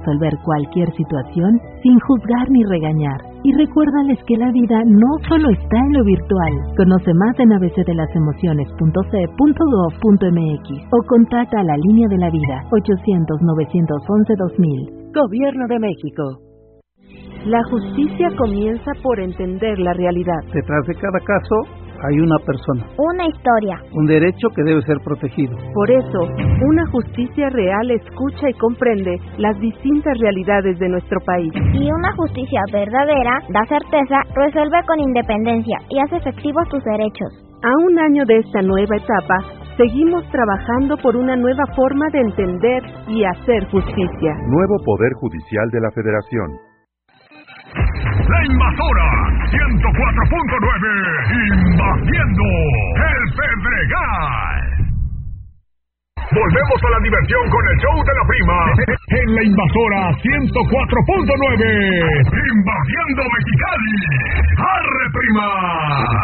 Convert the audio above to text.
resolver cualquier situación sin juzgar ni regañar. Y recuérdales que la vida no solo está en lo virtual. Conoce más en abcdelasemociones.ce.gov.mx o contacta a la Línea de la Vida 800-911-2000. Gobierno de México. La justicia comienza por entender la realidad. Detrás de cada caso hay una persona, una historia, un derecho que debe ser protegido. Por eso, una justicia real escucha y comprende las distintas realidades de nuestro país. Y una justicia verdadera da certeza, resuelve con independencia y hace efectivos tus derechos. A un año de esta nueva etapa, seguimos trabajando por una nueva forma de entender y hacer justicia. Nuevo Poder Judicial de la Federación. La Invasora 104.9, invadiendo el Pedregal. Volvemos a la diversión con el show de la prima en La Invasora 104.9, invadiendo México.